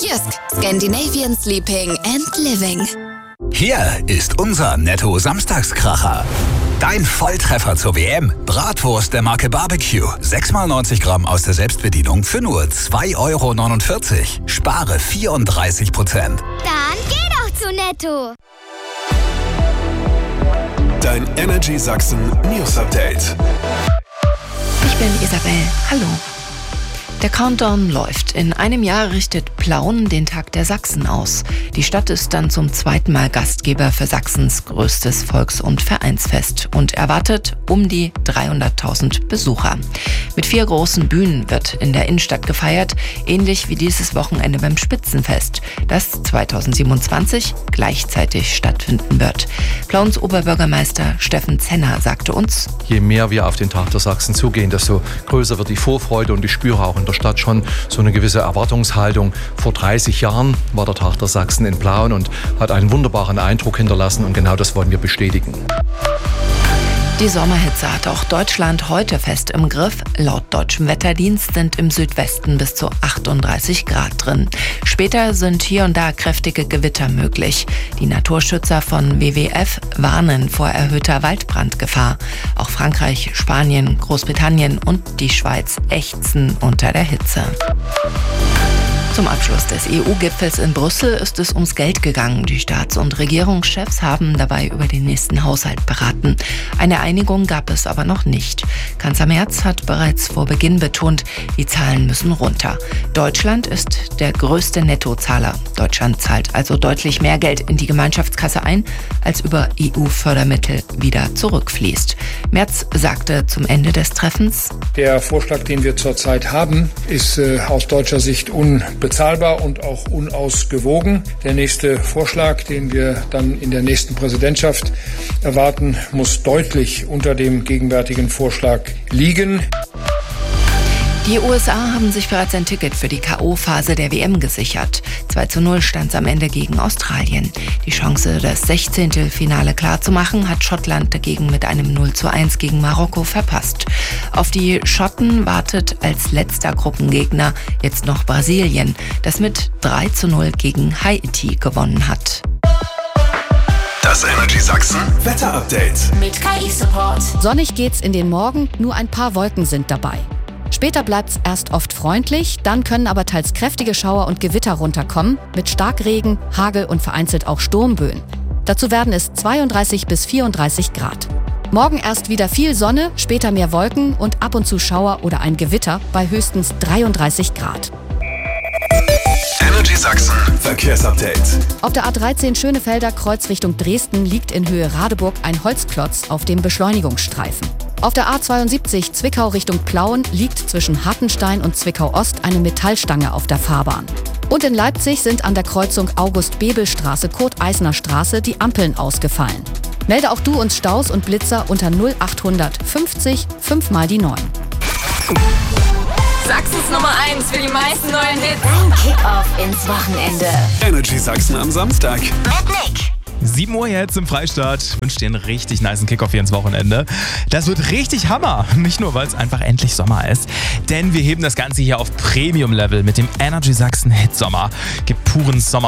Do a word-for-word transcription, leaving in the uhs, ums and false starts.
Jysk, Scandinavian Sleeping and Living. Hier ist unser Netto-Samstagskracher. Dein Volltreffer zur W M. Bratwurst der Marke Barbecue. sechs mal neunzig Gramm aus der Selbstbedienung für nur zwei Euro neunundvierzig. Spare vierunddreißig Prozent. Dann geh doch zu Netto. Dein Energy Sachsen News Update. Ich bin Isabel. Hallo. Der Countdown läuft. In einem Jahr richtet Plauen den Tag der Sachsen aus. Die Stadt ist dann zum zweiten Mal Gastgeber für Sachsens größtes Volks- und Vereinsfest und erwartet um die dreihunderttausend Besucher. Mit vier großen Bühnen wird in der Innenstadt gefeiert, ähnlich wie dieses Wochenende beim Spitzenfest, das zweitausendsiebenundzwanzig gleichzeitig stattfinden wird. Plauens Oberbürgermeister Steffen Zenner sagte uns: Je mehr wir auf den Tag der Sachsen zugehen, desto größer wird die Vorfreude und ich spüre auch in der Stadt schon so eine gewisse Erwartungshaltung. Vor dreißig Jahren war der Tag der Sachsen in Plauen und hat einen wunderbaren Eindruck hinterlassen und genau das wollen wir bestätigen. Die Sommerhitze hat auch Deutschland heute fest im Griff. Laut deutschem Wetterdienst sind im Südwesten bis zu achtunddreißig Grad drin. Später sind hier und da kräftige Gewitter möglich. Die Naturschützer von W W F warnen vor erhöhter Waldbrandgefahr. Auch Frankreich, Spanien, Großbritannien und die Schweiz ächzen unter der Hitze. Zum Abschluss des E U-Gipfels in Brüssel ist es ums Geld gegangen. Die Staats- und Regierungschefs haben dabei über den nächsten Haushalt beraten. Eine Einigung gab es aber noch nicht. Kanzler Merz hat bereits vor Beginn betont, die Zahlen müssen runter. Deutschland ist der größte Nettozahler. Deutschland zahlt also deutlich mehr Geld in die Gemeinschaftskasse ein, als über E U-Fördermittel wieder zurückfließt. Merz sagte zum Ende des Treffens: Der Vorschlag, den wir zurzeit haben, ist äh, aus deutscher Sicht unbezahlbar und auch unausgewogen. Der nächste Vorschlag, den wir dann in der nächsten Präsidentschaft erwarten, muss deutlich unter dem gegenwärtigen Vorschlag liegen. Die U S A haben sich bereits ein Ticket für die K O-Phase der W M gesichert. zwei zu null stand es am Ende gegen Australien. Die Chance, das Sechzehntelfinale klarzumachen, hat Schottland dagegen mit einem null zu eins gegen Marokko verpasst. Auf die Schotten wartet als letzter Gruppengegner jetzt noch Brasilien, das mit drei zu null gegen Haiti gewonnen hat. Das Energy Sachsen Wetter Update. Mit K I-Support. Sonnig geht's in den Morgen, nur ein paar Wolken sind dabei. Später bleibt's erst oft freundlich, dann können aber teils kräftige Schauer und Gewitter runterkommen, mit Starkregen, Hagel und vereinzelt auch Sturmböen. Dazu werden es zweiunddreißig bis vierunddreißig Grad. Morgen erst wieder viel Sonne, später mehr Wolken und ab und zu Schauer oder ein Gewitter bei höchstens dreiunddreißig Grad. Energy Sachsen Verkehrsupdate. Auf der A dreizehn Schönefelder Kreuz Richtung Dresden liegt in Höhe Radeburg ein Holzklotz auf dem Beschleunigungsstreifen. Auf der A zweiundsiebzig Zwickau Richtung Plauen liegt zwischen Hartenstein und Zwickau-Ost eine Metallstange auf der Fahrbahn. Und in Leipzig sind an der Kreuzung August-Bebel-Straße-Kurt-Eisner-Straße die Ampeln ausgefallen. Melde auch du uns Staus und Blitzer unter null achthundert fünfzig fünf mal die neun. Sachsens Nummer eins für die meisten neuen Hits. Dein Kick-Off ins Wochenende. Energy Sachsen am Samstag. Mit Nick. sieben Uhr jetzt im Freistaat. Ich wünsche dir einen richtig nicen Kickoff hier ins Wochenende. Das wird richtig Hammer. Nicht nur, weil es einfach endlich Sommer ist. Denn wir heben das Ganze hier auf Premium-Level mit dem Energy Sachsen Hitsommer. Gibt puren Sommer.